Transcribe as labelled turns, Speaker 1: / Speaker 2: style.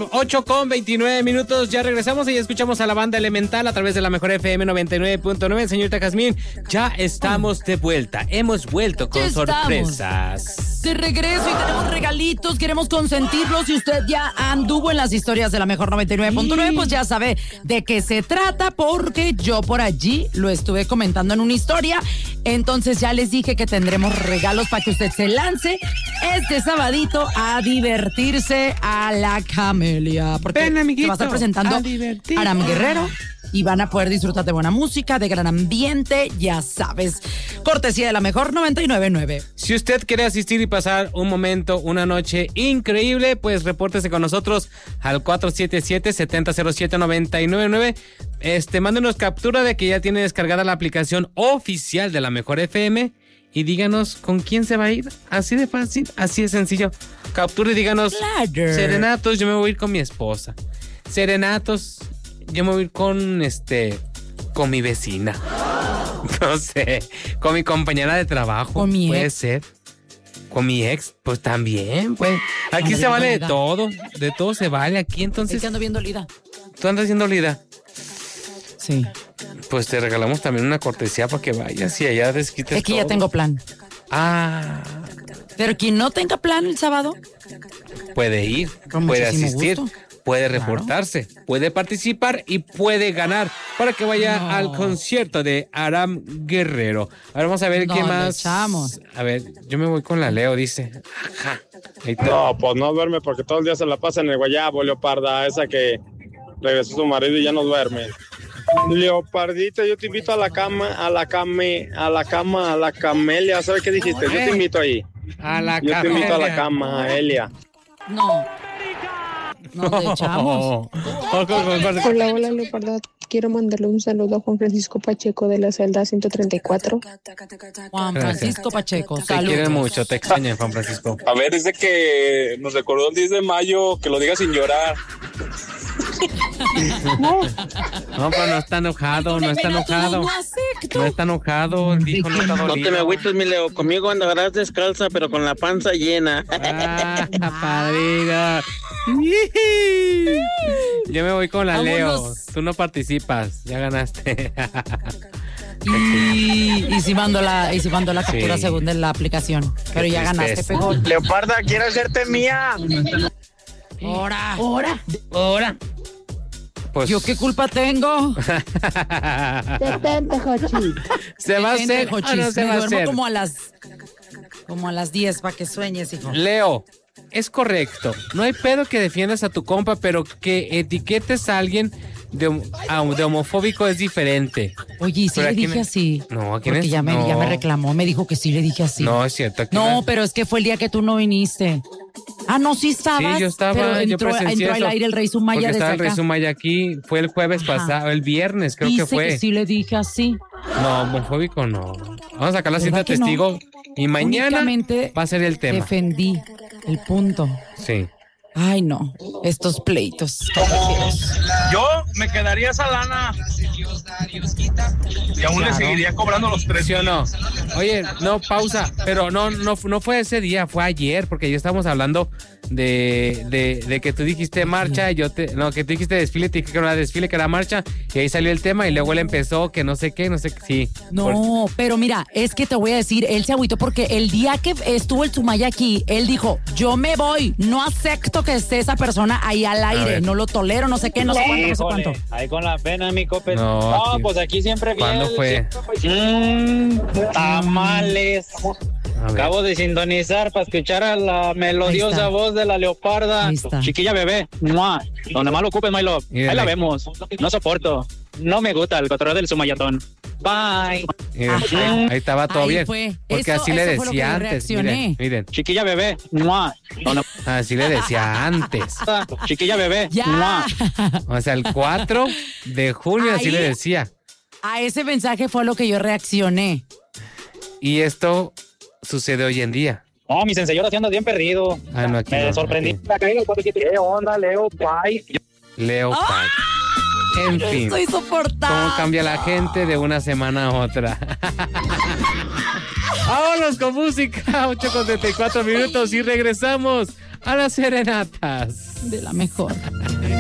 Speaker 1: 8:29. Ya regresamos y escuchamos a la banda Elemental a través de la mejor FM 99.9. Señorita Jazmín, ya estamos de vuelta. Hemos vuelto con sorpresas.
Speaker 2: De regreso y tenemos regalitos, queremos consentirlos. Si usted ya anduvo en las historias de la mejor 99.9, pues ya sabe de qué se trata, porque yo por allí lo estuve comentando en una historia. Entonces ya les dije que tendremos regalos para que usted se lance este sabadito a divertirse a la Camelia. Porque se va a estar presentando Aram Guerrero y van a poder disfrutar de buena música, de gran ambiente, ya sabes. Cortesía de la mejor 99.9.
Speaker 1: Si usted quiere asistir y pasar un momento, una noche increíble, pues repórtese con nosotros al 477-707-999. Mándenos captura de que ya tiene descargada la aplicación oficial de la mejor FM y díganos con quién se va a ir. Así de fácil, así de sencillo. Captura y díganos, serenatos, yo me voy a ir con mi esposa. Serenatos, yo me voy a ir con mi vecina. No sé, con mi compañera de trabajo.
Speaker 2: Con mi
Speaker 1: puede
Speaker 2: ex.
Speaker 1: ser. Con mi ex, pues también, pues. Aquí se vale de todo se vale aquí, entonces.
Speaker 2: Es que ando viendo Lida.
Speaker 1: ¿Tú andas haciendo Lida?
Speaker 2: Sí.
Speaker 1: Pues te regalamos también una cortesía para que vayas y allá desquites
Speaker 2: Es que
Speaker 1: todo.
Speaker 2: ya tengo plan.
Speaker 1: Ah.
Speaker 2: Pero quien no tenga plan el sábado,
Speaker 1: Puede ir,
Speaker 2: con
Speaker 1: puede
Speaker 2: muchísimo
Speaker 1: asistir,
Speaker 2: gusto.
Speaker 1: puede reportarse, puede participar y puede ganar para que vaya al concierto de Aram Guerrero. Ahora vamos a ver qué más.
Speaker 2: Echamos.
Speaker 1: A ver, yo me voy con la Leo, dice. Ajá. Ahí está.
Speaker 3: No, pues no duerme porque todo el día se la pasa en el guayabo, Leoparda, esa que regresó su marido y ya no duerme. Leopardita, yo te invito a la cama, a la camelia, ¿sabes qué dijiste? Yo te invito ahí.
Speaker 1: A la
Speaker 3: Yo te invito a la cama, a Elia.
Speaker 2: No. Nos echamos.
Speaker 4: Hola, Leoparda. Quiero mandarle un saludo a Juan Francisco Pacheco de la celda 134.
Speaker 2: Juan Francisco Pacheco,
Speaker 1: Te
Speaker 2: saludos.
Speaker 1: quieren mucho, te extrañan, Juan Francisco.
Speaker 5: A ver, es de que nos recordó el 10 de mayo, que lo diga sin llorar.
Speaker 1: No, pero no está enojado, no está enojado. No está enojado, dijo no está
Speaker 6: No
Speaker 1: dolido.
Speaker 6: te me agüites, mi Leo. Conmigo andarás descalza, pero con la panza llena.
Speaker 1: Ah, padrino. Yo me voy con la Leo. Tú no participas, ya ganaste.
Speaker 2: Y si mando la captura
Speaker 1: Sí.
Speaker 2: según de la aplicación. Pero ya ganaste, pegó.
Speaker 6: Leoparda, quiero hacerte mía.
Speaker 2: Ahora.
Speaker 1: Pues,
Speaker 2: ¿Yo qué culpa tengo?
Speaker 4: Detente, Jochi.
Speaker 1: ¿Se va a hacer o no se
Speaker 2: Me
Speaker 1: va a
Speaker 2: duermo
Speaker 1: hacer?
Speaker 2: como a las 10 para que sueñes, hijo.
Speaker 1: Leo, es correcto. No hay pedo que defiendas a tu compa, pero que etiquetes a alguien de homofóbico es diferente.
Speaker 2: Oye, ¿y sí
Speaker 1: Pero
Speaker 2: le
Speaker 1: aquí
Speaker 2: dije así?
Speaker 1: No, ¿a quién
Speaker 2: Porque
Speaker 1: es?
Speaker 2: ya me
Speaker 1: No.
Speaker 2: reclamó, me dijo que sí le dije así.
Speaker 1: No, es cierto. aquí
Speaker 2: No, pero es que fue el día que tú no viniste. Ah, no, sí estabas.
Speaker 1: Sí, yo estaba,
Speaker 2: pero
Speaker 1: yo
Speaker 2: entró
Speaker 1: presencié
Speaker 2: al
Speaker 1: eso.
Speaker 2: aire el Rey Sumaya
Speaker 1: Porque
Speaker 2: desde
Speaker 1: estaba el Rey
Speaker 2: acá.
Speaker 1: Sumaya aquí, fue el jueves
Speaker 2: Ajá.
Speaker 1: pasado, el viernes creo
Speaker 2: Dice
Speaker 1: que fue.
Speaker 2: que sí le dije así.
Speaker 1: No, homofóbico no. Vamos a sacar la
Speaker 2: ¿Verdad
Speaker 1: cita
Speaker 2: que no?
Speaker 1: testigo y mañana
Speaker 2: Únicamente
Speaker 1: va a ser el tema.
Speaker 2: defendí el punto.
Speaker 1: Sí.
Speaker 2: Ay, no, estos pleitos callejeros.
Speaker 5: Yo me quedaría esa lana y aún le seguiría cobrando los precios.
Speaker 1: ¿Sí o no? Oye, no, pausa, pero no fue ese día, fue ayer, porque ya estábamos hablando de que tú dijiste marcha, y que tú dijiste desfile, te dije que no era desfile, que era marcha, y ahí salió el tema, y luego él empezó que no sé qué, sí.
Speaker 2: No, pero mira, es que te voy a decir, él se agüitó porque el día que estuvo el Sumaya aquí, él dijo, yo me voy, no acepto que esté esa persona ahí al aire, no lo tolero, no sé qué, no sé cuánto, no sé cuánto.
Speaker 6: Ahí con la pena, mi cope.
Speaker 1: No, aquí-
Speaker 6: pues aquí siempre bien.
Speaker 1: ¿Cuándo fue?
Speaker 6: Tamales.
Speaker 1: A ver.
Speaker 6: Acabo de sintonizar para escuchar a la
Speaker 2: Ahí
Speaker 6: melodiosa
Speaker 2: está.
Speaker 6: voz de la Leoparda.
Speaker 2: Ahí está.
Speaker 6: Chiquilla bebé, ¡mua! Donde más lo ocupes, my love.
Speaker 1: Mírale.
Speaker 6: Ahí la vemos. No soporto. No me gusta el cotorreo del Sumayatón. Bye.
Speaker 1: Ahí estaba todo
Speaker 2: Ahí
Speaker 1: bien.
Speaker 2: fue.
Speaker 1: Porque
Speaker 2: Eso-
Speaker 1: así le
Speaker 2: eso fue lo que
Speaker 1: decía
Speaker 2: yo
Speaker 1: antes.
Speaker 2: reaccioné.
Speaker 1: Miren.
Speaker 6: Chiquilla bebé, ¡mua! Donde
Speaker 1: Así le decía antes.
Speaker 6: Chiquilla bebé,
Speaker 2: Ya.
Speaker 6: ¡mua!
Speaker 1: O sea, el 4 de junio así
Speaker 2: Ahí-
Speaker 1: le decía.
Speaker 2: A ese mensaje fue lo que yo reaccioné.
Speaker 1: Y esto sucede hoy en día.
Speaker 6: Oh, mi sensei, ahora sí ando bien perdido.
Speaker 1: Ah, no, aquí
Speaker 6: Me
Speaker 1: no,
Speaker 6: sorprendí.
Speaker 1: aquí.
Speaker 6: La caída, ¿qué onda, Leo? Bye.
Speaker 1: Leo Pac. En fin.
Speaker 2: Estoy soportando.
Speaker 1: ¿Cómo cambia la gente de una semana a otra? Vámonos con música. 8:34 y regresamos a las serenatas.
Speaker 2: De la mejor.